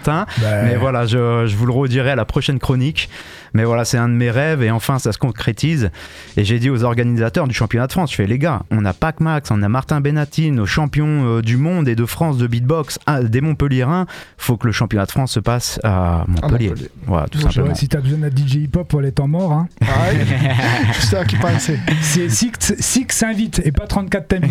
Martin. Mais voilà, je vous le redirai à la prochaine chronique. Mais voilà, c'est un de mes rêves et enfin ça se concrétise. Et j'ai dit aux organisateurs du championnat de France, je fais les gars, on a Pac Max, on a Martin Benatti, nos champions du monde et de France de beatbox, des Montpelliérains, faut que le championnat de France se passe à Montpellier. Voilà, tout simplement. Si t'as besoin d'un DJ hip-hop pour les temps morts, hein. C'est ça qui pensait. C'est Six s'invite et pas 34 thèmes.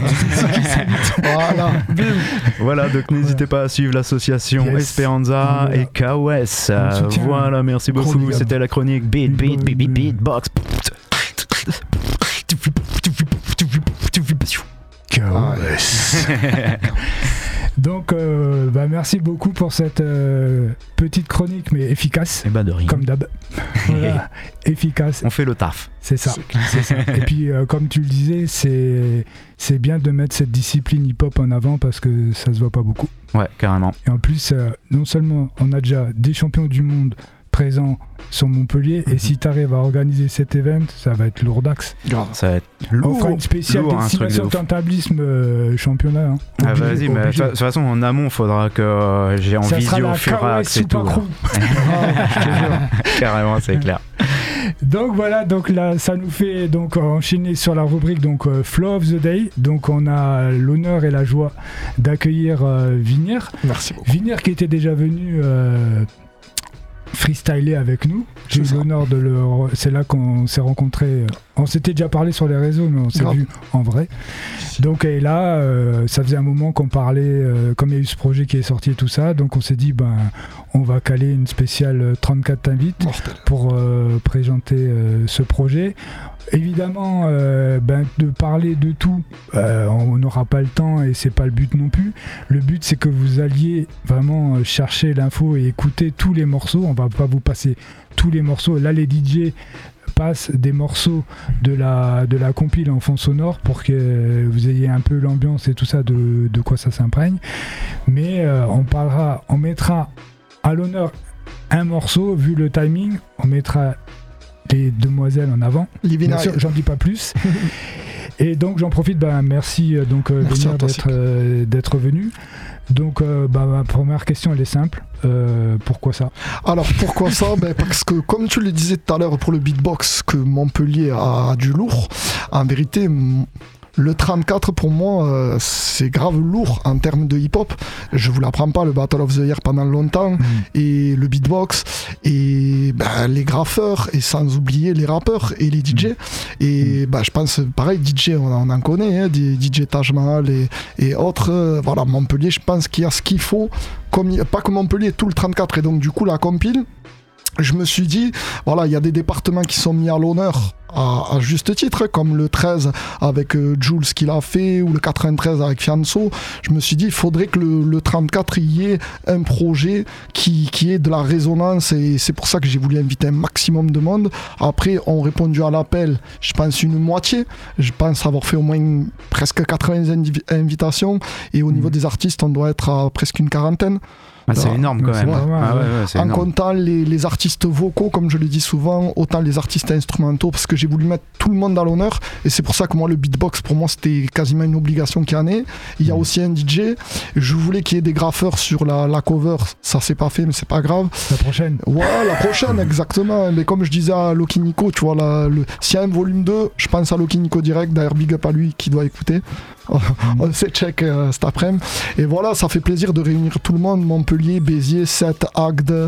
Voilà, donc n'hésitez pas à suivre l'association Esperanza et KOS. Voilà, merci beaucoup. C'était la chronique Beatbox. Donc, merci beaucoup pour cette petite chronique, mais efficace. Et de rien. Comme d'hab. Voilà, efficace. On fait le taf. C'est ça. Et puis, comme tu le disais, c'est bien de mettre cette discipline hip-hop en avant parce que ça se voit pas beaucoup. Ouais, carrément. Et en plus, non seulement on a déjà des champions du monde présents sur Montpellier, et si tu arrives à organiser cet event, ça va être lourdax. Ça va être lourd. On fera une spéciale destination tentablisme championnat. Hein. Vas-y, mais de toute façon, en amont, il faudra que j'ai en visio Furax et tout. Carrément, c'est clair. Donc voilà, donc là, ça nous fait donc enchaîner sur la rubrique donc Flow of the Day. Donc on a l'honneur et la joie d'accueillir Vinier. Merci beaucoup. Vinier qui était déjà venu freestyler avec nous. J'ai eu l'honneur de le... C'est là qu'on s'est rencontrés. On s'était déjà parlé sur les réseaux, mais on s'est vu en vrai. Donc et là, ça faisait un moment qu'on parlait, comme il y a eu ce projet qui est sorti et tout ça, donc on s'est dit, on va caler une spéciale 34 invites pour présenter ce projet. Évidemment, de parler de tout, on n'aura pas le temps et c'est pas le but non plus. Le but, c'est que vous alliez vraiment chercher l'info et écouter tous les morceaux. On va pas vous passer tous les morceaux. Là, les DJ passent des morceaux de la compile en fond sonore pour que vous ayez un peu l'ambiance et tout ça de quoi ça s'imprègne. Mais on mettra à l'honneur un morceau, vu le timing, on mettra les demoiselles en avant. Bien sûr, j'en dis pas plus. Et donc j'en profite, merci d'être venu. Donc ma première question elle est simple. Pourquoi ça ? Alors pourquoi ça ? Parce que comme tu le disais tout à l'heure pour le beatbox, que Montpellier a du lourd. En vérité, le 34 pour moi c'est grave lourd en termes de hip-hop. Je vous l'apprends pas, le Battle of the Year pendant longtemps et le beatbox et les graffeurs et sans oublier les rappeurs et les DJ et je pense pareil DJ on en connaît des DJ Taj Mahal et autres. Voilà, Montpellier je pense qu'il y a ce qu'il faut, pas que Montpellier, tout le 34 et donc du coup la compile. Je me suis dit, voilà, il y a des départements qui sont mis à l'honneur à juste titre, comme le 13 avec Jules qu'il a fait, ou le 93 avec Fianso. Je me suis dit, il faudrait que le 34 il y ait un projet qui ait de la résonance, et c'est pour ça que j'ai voulu inviter un maximum de monde. Après, ont répondu à l'appel, je pense une moitié. Je pense avoir fait au moins presque 80 invitations, et au niveau des artistes, on doit être à presque une quarantaine. C'est énorme quand même. C'est en énorme. comptant les artistes vocaux, comme je le dis souvent, autant les artistes instrumentaux, parce que j'ai voulu mettre tout le monde à l'honneur, et c'est pour ça que moi le beatbox pour moi c'était quasiment une obligation qu'il y en ait. Il y a aussi un DJ, je voulais qu'il y ait des graffeurs sur la cover, ça c'est pas fait mais c'est pas grave. La prochaine. Ouais, la prochaine exactement, mais comme je disais à Loki Nico, tu vois, s'il y a un volume 2, je pense à Loki Nico direct, d'ailleurs big up à lui qui doit écouter. On s'est check cet après-midi, et voilà, ça fait plaisir de réunir tout le monde, Montpellier, Béziers, Sète, Agde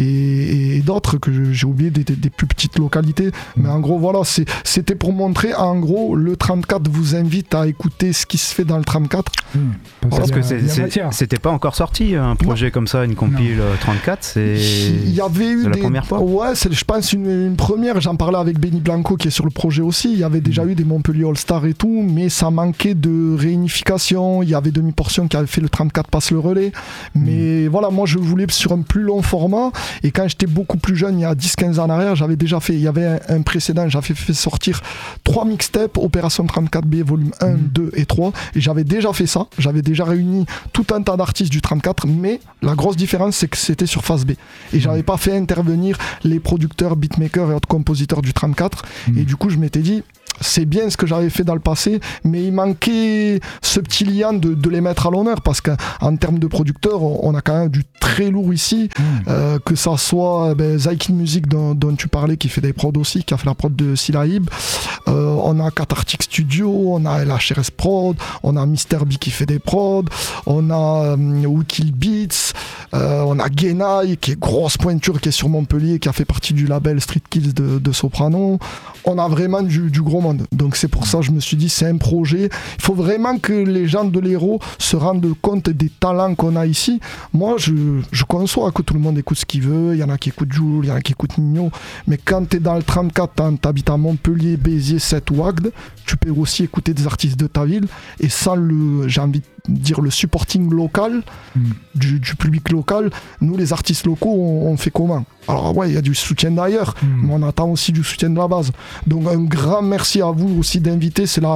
et d'autres que j'ai oublié, des plus petites localités, mais en gros voilà, c'était pour montrer, en gros le 34 vous invite à écouter ce qui se fait dans le 34 parce que c'était pas encore sorti un projet comme ça, une compile 34, il y avait eu la première fois. Ouais, c'est je pense une première, j'en parlais avec Benny Blanco qui est sur le projet aussi, il y avait déjà eu des Montpellier All Star et tout, mais ça manquait de réunification, il y avait Demi-Portion qui avait fait le 34 passe le relais, mais voilà, moi je voulais sur un plus long format, et quand j'étais beaucoup plus jeune, il y a 10-15 ans en arrière, j'avais déjà fait, il y avait un précédent, j'avais fait sortir 3 mixtapes, Opération 34B volume 1, 2 et 3, et j'avais déjà fait ça, j'avais déjà réuni tout un tas d'artistes du 34, mais la grosse différence c'est que c'était sur phase B, et j'avais pas fait intervenir les producteurs, beatmakers et autres compositeurs du 34, et du coup je m'étais dit, c'est bien ce que j'avais fait dans le passé, mais il manquait ce petit lien de les mettre à l'honneur, parce qu'en termes de producteurs, on a quand même du très lourd ici, que ça soit Zaikin Music dont tu parlais, qui fait des prods aussi, qui a fait la prod de Silaïb, on a Cathartic Studio, on a LHRS Prod, on a Mr. B qui fait des prods, on a Wikill Beats, on a Genai qui est grosse pointure, qui est sur Montpellier, qui a fait partie du label Street Kills de Soprano. On a vraiment du gros monde, donc c'est pour ça que je me suis dit c'est un projet, il faut vraiment que les gens de l'Hérault se rendent compte des talents qu'on a ici. Moi je conçois que tout le monde écoute ce qu'il veut, il y en a qui écoutent Jules, il y en a qui écoutent Nino, mais quand t'es dans le 34, t'habites à Montpellier, Béziers, Sète ou Agde, tu peux aussi écouter des artistes de ta ville, et sans j'ai envie de dire le supporting local, du public local, nous les artistes locaux on fait comment? Alors ouais, il y a du soutien d'ailleurs, mais on attend aussi du soutien de la base. Donc un grand merci à vous aussi d'inviter, c'est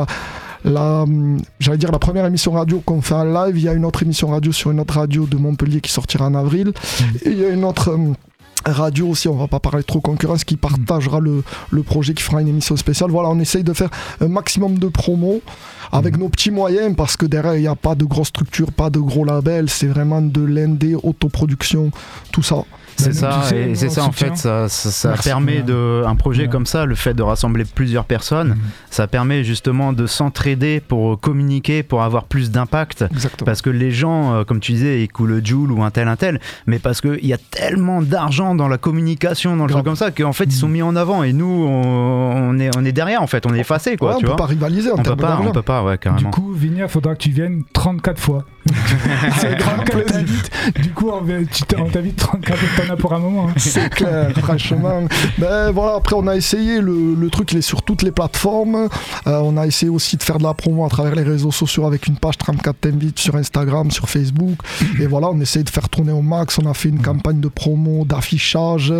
j'allais dire la première émission radio qu'on fait en live. Il y a une autre émission radio sur une autre radio de Montpellier qui sortira en avril, et il y a une autre radio aussi, on va pas parler trop concurrence, qui partagera le projet, qui fera une émission spéciale. Voilà, on essaye de faire un maximum de promos avec nos petits moyens, parce que derrière il n'y a pas de grosse structure, pas de gros label, c'est vraiment de l'indé, autoproduction, tout ça. C'est ça, et c'est ça en fait, ça permet un projet comme ça, le fait de rassembler plusieurs personnes, ça permet justement de s'entraider pour communiquer, pour avoir plus d'impact. Exactement. Parce que les gens, comme tu disais, écoutent le Joule ou un tel, mais parce qu'il y a tellement d'argent dans la communication, dans le truc comme ça, qu'en fait ils sont mis en avant, et nous on est derrière en fait, on est effacés quoi. Ouais, on peut pas rivaliser en termes d'argent. On peut pas, ouais, carrément. Du coup, Vinia, il faudra que tu viennes 34 fois. C'est 34 t'invites. Du coup, on t'invite 34 fois pour un moment. Hein. C'est clair, franchement. Ben voilà, après on a essayé, le truc il est sur toutes les plateformes. On a essayé aussi de faire de la promo à travers les réseaux sociaux avec une page 34 t'invite sur Instagram, sur Facebook. Et voilà, on essaye de faire tourner au max. On a fait une campagne de promo, d'affichage.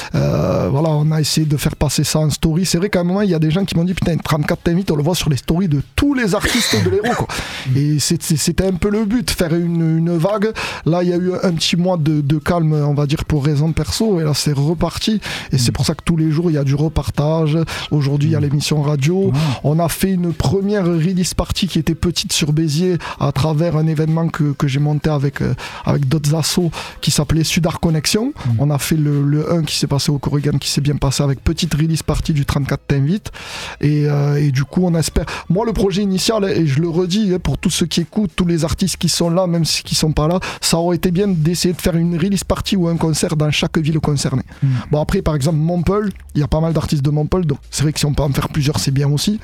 Voilà, on a essayé de faire passer ça en story. C'est vrai qu'à un moment, il y a des gens qui m'ont dit putain, 34 t'invite, on le voit sur les stories de tous les artistes de l'Hérault, quoi. Et c'était un peu le but, faire une vague. Là, il y a eu un petit mois de calme, on va dire, pour raison perso, et là c'est reparti, et c'est pour ça que tous les jours il y a du repartage. Aujourd'hui il y a l'émission radio. On a fait une première release party qui était petite sur Béziers à travers un événement que j'ai monté avec d'autres assos qui s'appelait Sudar Connexion. On a fait le 1 qui s'est passé au Corrigan, qui s'est bien passé, avec petite release party du 34 t'invite, et du coup on espère, moi le projet initial, et je le redis pour tous ceux qui écoutent, tous les artistes qui sont là, même ceux qui sont pas là, ça aurait été bien d'essayer de faire une release party ou un concert dans chaque ville concernée. Bon, après par exemple Montpellier, il y a pas mal d'artistes de Montpellier, donc c'est vrai que si on peut en faire plusieurs c'est bien aussi.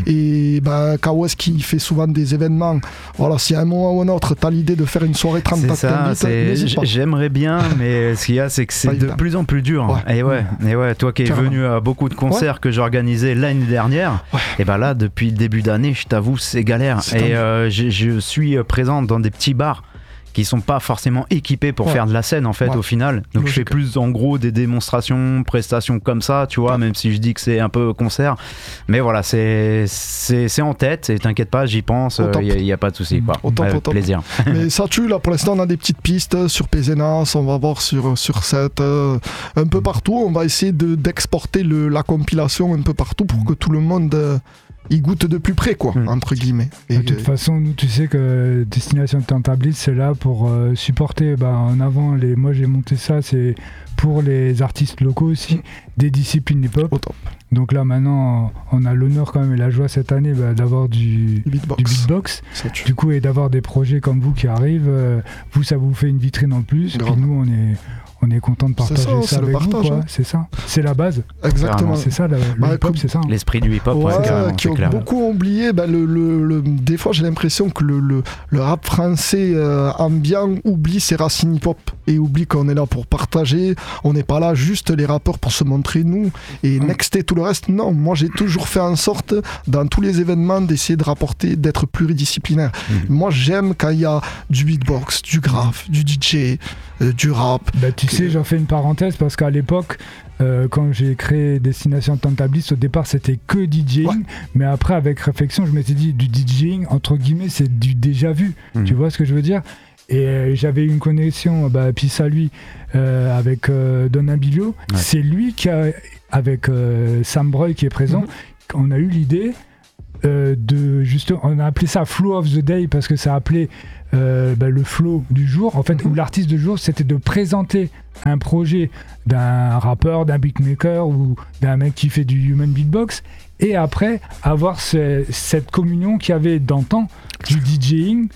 Et Kawes qui fait souvent des événements, voilà, si à un moment ou un autre t'as l'idée de faire une soirée 34 t'invite, j'aimerais bien, mais ce qu'il y a c'est que c'est de plus en plus dur. Et ouais, toi qui es venu à beaucoup de concerts que j'organisais l'année dernière, et ben là depuis le début d'année je t'avoue c'est galère, et je suis présent dans des petits bars qui sont pas forcément équipés pour faire de la scène en fait au final, donc je fais plus en gros des démonstrations, prestations comme ça, tu vois, même si je dis que c'est un peu concert, mais voilà, c'est en tête, et t'inquiète pas, j'y pense, y a pas de souci quoi. Plaisir. Mais ça tue, là pour l'instant on a des petites pistes sur Pézenas, on va voir sur cette un peu partout, on va essayer d'exporter la compilation un peu partout pour que tout le monde il goûte de plus près, quoi, entre guillemets. Et de toute façon, nous, tu sais que Destination Tentabliste, c'est là pour supporter en avant moi j'ai monté ça, c'est pour les artistes locaux aussi, des disciplines hip-hop. Au top. Donc là maintenant on a l'honneur quand même et la joie cette année d'avoir du beatbox. Du coup, et d'avoir des projets comme vous qui arrivent, vous ça vous fait une vitrine en plus, puis nous on est content de partager ça avec vous, quoi. C'est ça, c'est la base. Exactement. C'est ça, le hip-hop, c'est ça. L'esprit du hip-hop, qui ont beaucoup oublié. Des fois, j'ai l'impression que le rap français ambiant oublie ses racines hip-hop et oublie qu'on est là pour partager. On n'est pas là juste les rappeurs pour se montrer nous et nexter tout le reste. Non, moi j'ai toujours fait en sorte dans tous les événements d'essayer de rapporter, d'être pluridisciplinaire. Moi j'aime quand il y a du beatbox, du graphe, du DJ, du rap. Tu sais, j'en fais une parenthèse parce qu'à l'époque, quand j'ai créé Destination Tentabliste, au départ c'était que DJing, mais après avec réflexion je m'étais dit du DJing entre guillemets c'est du déjà vu, tu vois ce que je veux dire, et j'avais une connexion, puis ça lui avec Don Abilio, c'est lui qui a avec Sam Breuil qui est présent, on a eu l'idée justement, on a appelé ça Flow of the Day parce que ça appelait le flow du jour, en fait, où l'artiste du jour, c'était de présenter un projet d'un rappeur, d'un beatmaker ou d'un mec qui fait du human beatbox, et après avoir cette communion qu'il y avait d'antan, du DJing,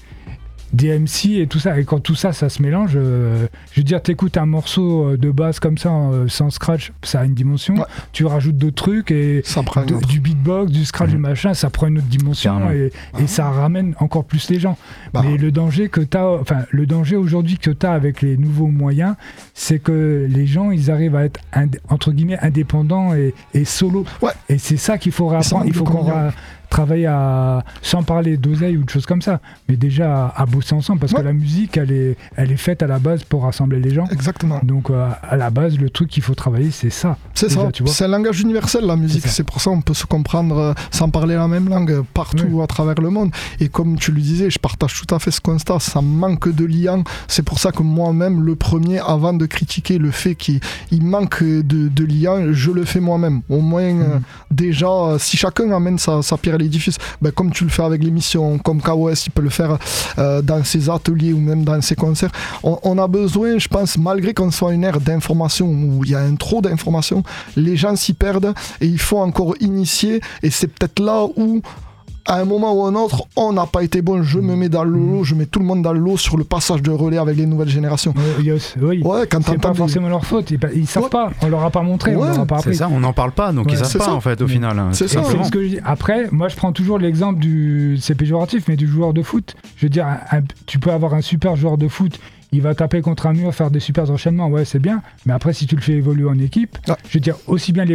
des MC et tout ça. Et quand tout ça, ça se mélange, je veux dire, t'écoutes un morceau de basse comme ça, sans scratch, ça a une dimension. Ouais. Tu rajoutes d'autres trucs et du beatbox, du scratch, du machin, ça prend une autre dimension et ça ramène encore plus les gens. Mais le danger aujourd'hui que t'as avec les nouveaux moyens, c'est que les gens, ils arrivent à être entre guillemets indépendants et solo. Ouais. Et c'est ça qu'il faut réapprendre. Il faut qu'on travailler sans parler d'oseille ou de choses comme ça, mais déjà à bosser ensemble, parce que la musique elle est faite à la base pour rassembler les gens. Exactement. Donc à la base, le truc qu'il faut travailler, c'est ça. C'est déjà, ça, tu vois. C'est un langage universel, la musique, c'est pour ça on peut se comprendre sans parler la même langue partout à travers le monde. Et comme tu le disais, je partage tout à fait ce constat, ça manque de liant. C'est pour ça que moi-même, le premier, avant de critiquer le fait qu'il manque de liant, je le fais moi-même. Au moins, déjà, si chacun amène sa pierre à l'édifice, comme tu le fais avec l'émission, comme KOS, il peut le faire dans ses ateliers ou même dans ses concerts. On a besoin, je pense, malgré qu'on soit une ère d'information où il y a un trop d'informations, les gens s'y perdent et il faut encore initier, et c'est peut-être là où à un moment ou un autre, on n'a pas été bon. Je me mets dans l'eau, je mets tout le monde dans l'eau sur le passage de relais avec les nouvelles générations. Oui. Ouais, c'est pas forcément leur faute. Ils savent pas. On leur a pas montré. On leur a pas appris. C'est ça. On n'en parle pas, donc ils savent pas en fait au final. C'est ça. C'est ce que je dis. Après, moi, je prends toujours l'exemple c'est péjoratif, mais du joueur de foot. Je veux dire, tu peux avoir un super joueur de foot. Il va taper contre un mur, faire des super enchaînements, ouais, c'est bien. Mais après, si tu le fais évoluer en équipe, je veux dire, aussi bien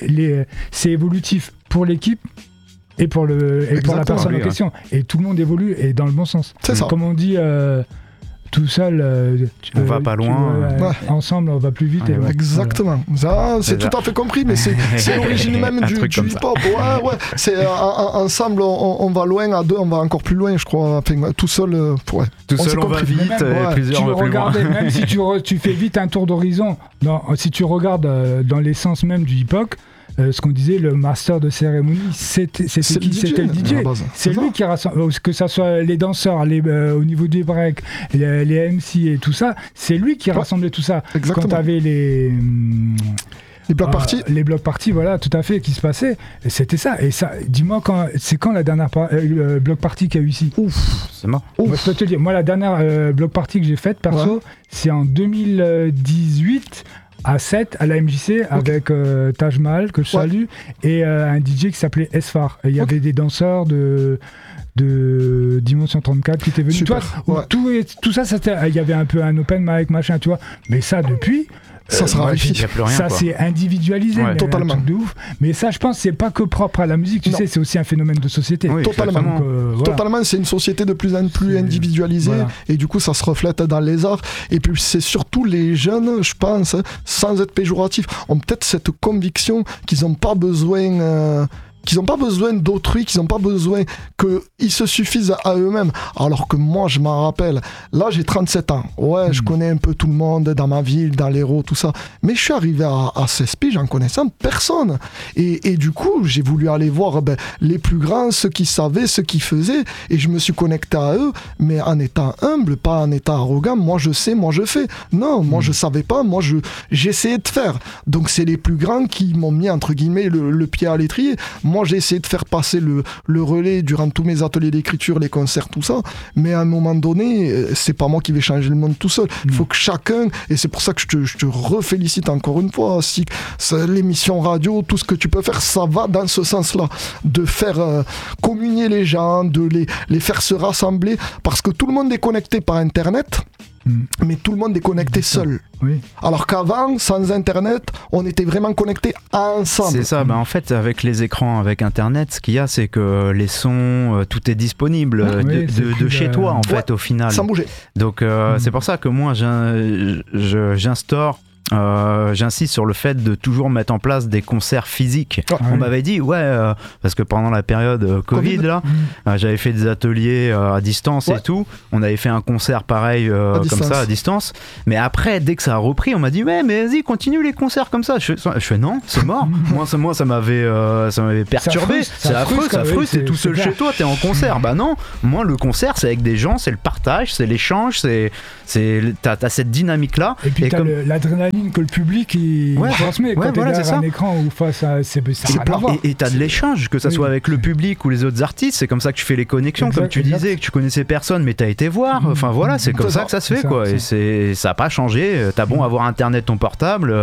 c'est évolutif pour l'équipe et pour la personne en question. Et tout le monde évolue et dans le bon sens. C'est ça. Comme on dit, tout seul, on va pas loin. Ensemble, on va plus vite. Exactement. Ça, c'est tout à fait compris, mais c'est l'origine même du hip-hop. Ouais. C'est ensemble, on va loin. À deux, on va encore plus loin, je crois. Enfin, tout seul, Tout seul, on va vite. Et plusieurs, on va plus loin. Même si tu fais vite un tour d'horizon, si tu regardes dans l'essence même du hip-hop, ce qu'on disait, le master de cérémonie, c'était le DJ. C'est lui qui rassemble, que ça soit les danseurs, au niveau des breaks, les MC et tout ça, c'est lui qui rassemblait tout ça. Exactement. Quand t'avais les blocs parties. Les blocs parties, voilà, tout à fait, qui se passaient. Et c'était ça. Et ça, dis-moi, c'est quand la dernière bloc party qu'il y a eu ici? Ouf, c'est mort. Moi, je peux te dire, moi, la dernière bloc party que j'ai faite, perso, c'est en 2018. À 7 à la MJC avec Taj Mahal que je salue et un DJ qui s'appelait Esfar. Il y avait des danseurs de Dimension 34 qui étaient venus. Super, tout ça, il y avait un peu un open mic machin, tu vois. Mais ça depuis. Ça se raréfie. Ça c'est individualisé, totalement. Un truc de ouf. Mais ça, je pense, c'est pas que propre à la musique. Tu sais, c'est aussi un phénomène de société. Oui, totalement. Donc, totalement, c'est une société de plus en plus individualisée, et du coup, ça se reflète dans les arts. Et puis, c'est surtout les jeunes, je pense, sans être péjoratif, ont peut-être cette conviction qu'ils n'ont pas besoin. Qu'ils n'ont pas besoin d'autrui, qu'ils n'ont pas besoin qu'ils se suffisent à eux-mêmes. Alors que moi, je m'en rappelle, là j'ai 37 ans, je connais un peu tout le monde dans ma ville, dans l'Hérault, tout ça, mais je suis arrivé à 16 piges en connaissant personne. Et du coup, j'ai voulu aller voir les plus grands, ceux qui savaient, ceux qui faisaient, et je me suis connecté à eux, mais en étant humble, pas en étant arrogant. Moi je sais, moi je fais. Non, moi je savais pas, moi j'essayais de faire. Donc c'est les plus grands qui m'ont mis, entre guillemets, le pied à l'étrier. Moi, j'ai essayé de faire passer le relais durant tous mes ateliers d'écriture, les concerts, tout ça. Mais à un moment donné, c'est pas moi qui vais changer le monde tout seul. Il faut que chacun, et c'est pour ça que je te refélicite encore une fois, si l'émission radio, tout ce que tu peux faire, ça va dans ce sens-là. De faire communier les gens, de les faire se rassembler, parce que tout le monde est connecté par Internet. Mais tout le monde est connecté seul. Oui. Alors qu'avant, sans Internet, on était vraiment connectés ensemble. C'est ça, en fait, avec les écrans, avec Internet, ce qu'il y a, c'est que les sons, tout est disponible de chez toi, en fait, au final. Sans bouger. Donc, c'est pour ça que moi, j'instaure j'insiste sur le fait de toujours mettre en place des concerts physiques. On m'avait dit, parce que pendant la période Covid, là, j'avais fait des ateliers à distance et tout. On avait fait un concert pareil comme ça à distance. Mais après, dès que ça a repris, on m'a dit, mais vas-y, continue les concerts comme ça. Je fais non, c'est mort. moi, ça m'avait perturbé. C'est affreux, t'es tout seul chez toi, t'es en concert. Bah non, moi, le concert, c'est avec des gens, c'est le partage, c'est l'échange, t'as cette dynamique-là. Et puis t'as l'adrénaline que le public il transmet quand t'es derrière un écran ou face à et t'as de l'échange, que ça soit avec le public ou les autres artistes. C'est comme ça que tu fais les connexions, comme tu disais, que tu connaissais personne mais t'as été voir. Enfin voilà, c'est comme ça que ça se fait, quoi. Et ça a pas changé. T'as bon avoir internet, ton portable,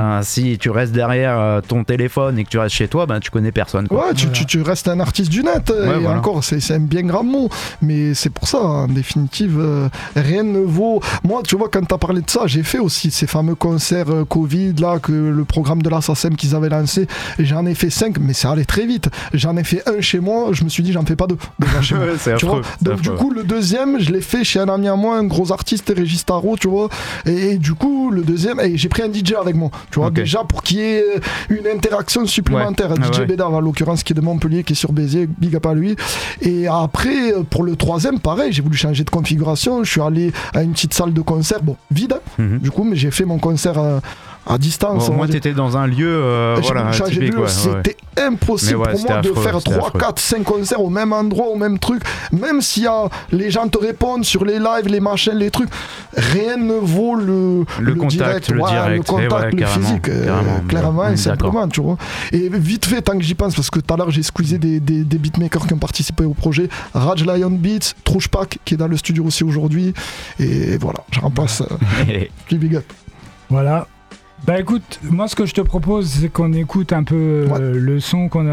si tu restes derrière ton téléphone et que tu restes chez toi, tu connais personne, quoi. Tu restes un artiste du net. Et encore, c'est un bien grand mot, mais c'est pour ça, en définitive, rien ne vaut. Moi, tu vois, quand t'as parlé de ça, j'ai fait aussi ces fameux concerts Covid là, que le programme de la SACEM qu'ils avaient lancé. J'en ai fait 5, mais ça allait très vite. J'en ai fait un chez moi, je me suis dit j'en fais pas 2 chez moi. C'est affreux, donc du coup le deuxième je l'ai fait chez un ami à moi, un gros artiste, Régis Tarot, tu vois, et du coup le deuxième, j'ai pris un DJ avec moi, tu vois, déjà pour qu'il y ait une interaction supplémentaire. DJ Bédard en l'occurrence, qui est de Montpellier, qui est sur Béziers, big up à lui. Et après pour le troisième, pareil, j'ai voulu changer de configuration, je suis allé à une petite salle de concert, vide, du coup, mais j'ai fait mon concert à distance. Moi, t'étais dans un lieu typique. C'était impossible pour moi de faire 3, 4, 5 concerts au même endroit, au même truc. Même si les gens te répondent sur les lives, les machins, les trucs, rien ne vaut le contact, direct, le contact, le physique. Clairement et simplement, tu vois. Et vite fait, tant que j'y pense, parce que tout à l'heure, j'ai squeezé des beatmakers qui ont participé au projet. Raj Lion Beats, Trouchpak, qui est dans le studio aussi aujourd'hui. Et voilà, j'en passe. Big up. Voilà. Bah écoute, moi ce que je te propose, c'est qu'on écoute un peu le son qu'on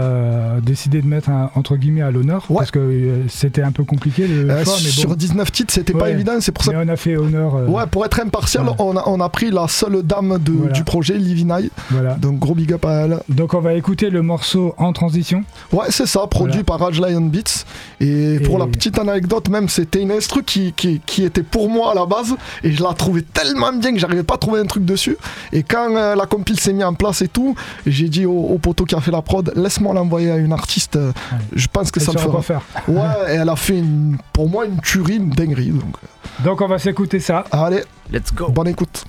a décidé de mettre entre guillemets à l'honneur, parce que c'était un peu compliqué le choix. Mais sur 19 titres, c'était pas évident, c'est pour ça. Mais on a fait honneur. Pour être impartial, on a pris la seule dame du projet, Livinai. Donc gros big up à elle. Donc on va écouter le morceau En Transition. Ouais, c'est ça, produit par Raj Lion Beats. Et pour la petite anecdote, même c'était une instru qui était pour moi à la base, et je la trouvais tellement bien que j'arrivais pas à trouver un truc dessus. Et quand la compile s'est mise en place et tout, j'ai dit au poteau qui a fait la prod, laisse-moi l'envoyer à une artiste, je pense que ça le fera. Et elle a fait pour moi une tuerie, une dinguerie. Donc on va s'écouter ça. Allez, let's go. Bonne écoute.